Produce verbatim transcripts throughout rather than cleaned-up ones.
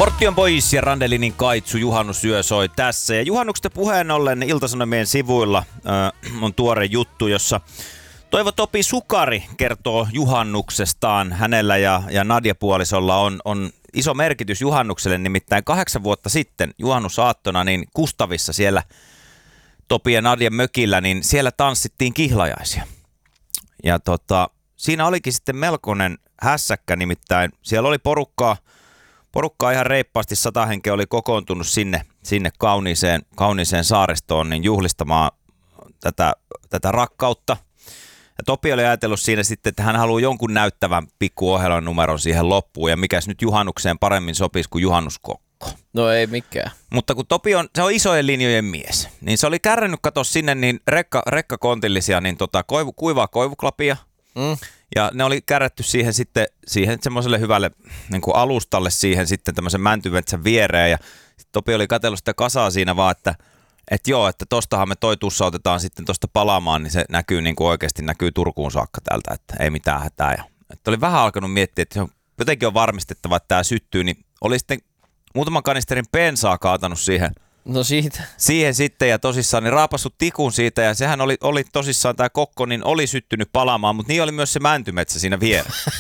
Portion Boys ja Randelinin Kaitsu juhannusyö soi tässä. Ja juhannuksesta puheen ollen Ilta-Sanomien sivuilla äh, on tuore juttu, jossa Toivo Topi Sukari kertoo juhannuksestaan. Hänellä ja, ja Nadia-puolisolla on, on iso merkitys juhannukselle, nimittäin kahdeksan vuotta sitten juhannusaattona niin Kustavissa siellä Topi ja Nadian mökillä, niin siellä tanssittiin kihlajaisia. Ja tota, siinä olikin sitten melkoinen hässäkkä, nimittäin siellä oli porukkaa, porukkaa ihan reippaasti, sata henkeä oli kokoontunut sinne, sinne kauniiseen, kauniiseen saaristoon niin juhlistamaan tätä, tätä rakkautta. Ja Topi oli ajatellut siinä sitten, että hän haluaa jonkun näyttävän pikkuohjelman numeron siihen loppuun, ja mikäs nyt juhannukseen paremmin sopisi kuin juhannuskokko. No ei mikään. Mutta kun Topi on, se on isojen linjojen mies, niin se oli kärrännyt kato sinne niin rekka, rekkakontillisia, niin tota, koivu, kuivaa koivuklapia, mm. ja ne oli kärrätty siihen sitten, siihen semmoiselle hyvälle niin kuin alustalle siihen sitten tämmöisen mäntyvetsän viereen, ja Topi oli katsellut sitä kasaa siinä vaan, että Että joo, että tostahan me toi tussa otetaan sitten tosta palaamaan, niin se näkyy niin kuin oikeasti näkyy Turkuun saakka tältä, että ei mitään hätää. Ja, että oli vähän alkanut miettiä, että jotenkin on varmistettava, että tämä syttyy, niin oli sitten muutaman kanisterin bensaa kaatanut siihen. No siitä. Siihen sitten ja tosissaan niin raapassut tikun siitä ja sehän oli, oli tosissaan tämä kokko, niin oli syttynyt palaamaan, mutta niin oli myös se mäntymetsä siinä vieressä.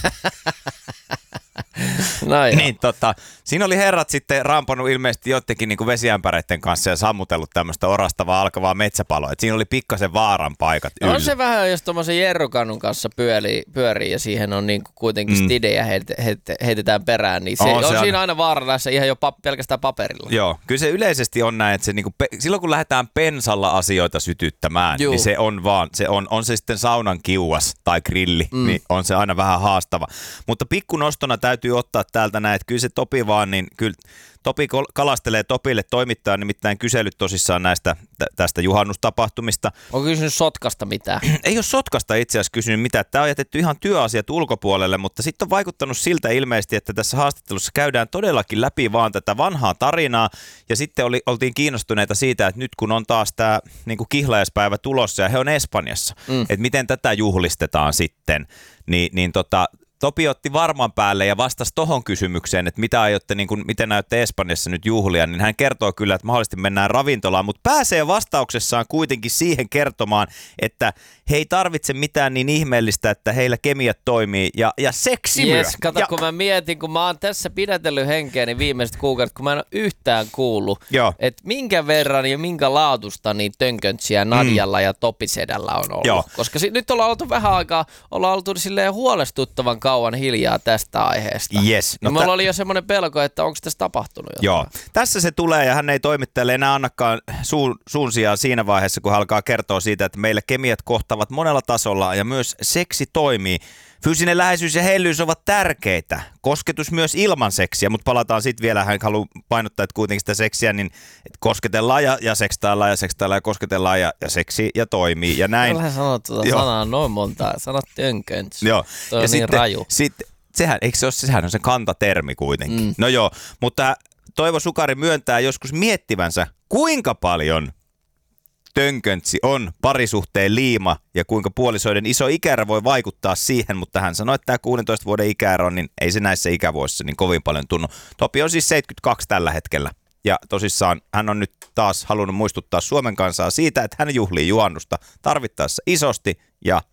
No niin, tota, siinä oli herrat sitten rampannut ilmeisesti jotenkin niin kuin vesiämpäreiden kanssa ja sammutellut tämmöistä orastavaa alkavaa metsäpaloa. Et siinä oli pikkasen vaaran paikat yllä. No on se vähän, jos tuommoisen jerrukannun kanssa pyörii, pyörii ja siihen on niin kuin kuitenkin mm. stide ja heit, heit, heitetään perään, niin se on, on, se on siinä aina vaarana se ihan jo pap, pelkästään paperilla. Joo, kyllä se yleisesti on näin, että se niin kuin, silloin kun lähdetään pensalla asioita sytyttämään, Juu. niin se on vaan, se on, on se sitten saunan kiuas tai grilli, mm. niin on se aina vähän haastava. Mutta pikkunostona täytyy ottaa täältä näin, että kyllä se Topi vaan, niin kyllä Topi kalastelee Topille toimittaa nimittäin kyselyt tosissaan näistä tästä juhannustapahtumista. Onko kysynyt sotkasta mitään? Ei ole sotkasta itse asiassa kysynyt mitään. Tämä on jätetty ihan työasiat ulkopuolelle, mutta sitten on vaikuttanut siltä ilmeisesti, että tässä haastattelussa käydään todellakin läpi vaan tätä vanhaa tarinaa ja sitten oli, oltiin kiinnostuneita siitä, että nyt kun on taas tämä niin kuin kihlajaispäivä tulossa ja he on Espanjassa, mm. että miten tätä juhlistetaan sitten, niin, niin tota Topi otti varman päälle ja vastasi tohon kysymykseen, että mitä aiotte, niin kuin, miten näytte Espanjassa nyt juhlia, niin hän kertoo kyllä, että mahdollisesti mennään ravintolaan, mutta pääsee vastauksessaan kuitenkin siihen kertomaan, että he ei tarvitse mitään niin ihmeellistä, että heillä kemiat toimii ja, ja seksi Yes, myös. kato, ja kun mä mietin, kun mä oon tässä pidätellyt henkeä niin viimeiset kuukaudet, kun mä en ole yhtään kuullut, että minkä verran ja minkä laatusta niin tönköntsiä Nadialla mm. ja Topisedällä on ollut. Joo. Koska si- nyt ollaan oltu vähän aikaa, ollaan oltu silleen huolestuttavan kauan hiljaa tästä aiheesta. Yes. No, mulla t- oli jo semmoinen pelko, että onko tässä tapahtunut jotain. Joo. Tässä se tulee ja hän ei toimittajalle enää annakaan suun, suun sijaan siinä vaiheessa, kun hän alkaa kertoa siitä, että meillä kemiat kohtaavat monella tasolla ja myös seksi toimii. Fyysinen läheisyys ja hellyys ovat tärkeitä. Kosketus myös ilman seksiä, mutta palataan sitten vielä, hän haluaa painottaa, että kuitenkin sitä seksiä, niin että kosketellaan ja, ja sekstaillaan ja sekstaillaan ja kosketellaan ja, ja seksi ja toimii ja näin. Kyllähän sanot tuota sanaa noin monta, sanot tönkönts. Joo. Toi on ja niin sitten, raju. Sitten, sehän, eikö se ole, sehän on se kantatermi kuitenkin. Mm. No joo, mutta Toivo Sukari myöntää joskus miettivänsä, kuinka paljon tönköntsi on parisuhteen liima ja kuinka puolisoiden iso ikäero voi vaikuttaa siihen, mutta hän sanoi, että tämä kuusitoista vuoden ikäero, niin ei se näissä ikävuosissa niin kovin paljon tunnu. Topi on siis seitsemänkymmentäkaksi tällä hetkellä ja tosissaan hän on nyt taas halunnut muistuttaa Suomen kansaa siitä, että hän juhlii juhannusta tarvittaessa isosti ja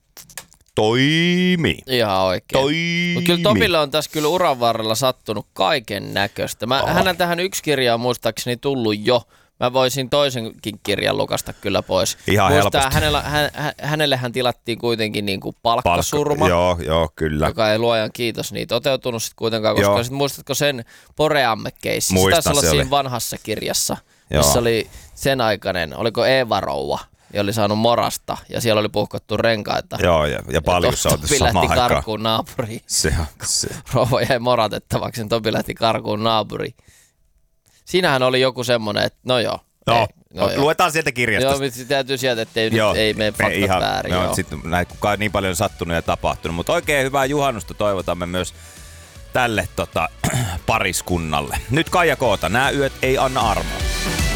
toimii. Ihan oikein. Toimii. Mutta kyllä Topille on tässä kyllä uran varrella sattunut kaiken näköistä. Oh. Hänen tähän yksi kirja on muistaakseni tullut jo. Mä voisin toisenkin kirjan lukasta kyllä pois. Ihan Muistaa, helposti. hänellä, hän, hänellehän tilattiin kuitenkin niin kuin palkkasurma. Palkka, joo, joo, kyllä. Joka ei luojan kiitos niin toteutunut sitten kuitenkaan, koska sit muistatko sen Poreamme-keissi? Muistan, taisi olla se siinä oli vanhassa kirjassa, joo. missä oli sen aikainen, oliko Eeva Rouva, ja oli saanut morasta, ja siellä oli puhkottu renkaita. Joo, ja, ja paljon sä oot samaan aikaan. Topi lähti karkuun naapuriin. Se on se. Rouva jäi moratettavaksi, niin Topi lähti karkuun naapuriin. Siinähän oli joku semmoinen, että no joo. No, ei, no luetaan sieltä kirjasta. Joo, mutta täytyy sieltä, ettei joo, nyt ei mene faktat ihan, väärin. No, sitten näin, kukaan niin paljon sattunut ja tapahtunut, mutta oikein hyvää juhannusta toivotamme myös tälle tota, pariskunnalle. Nyt Kaija Koota, nämä yöt ei anna armoa.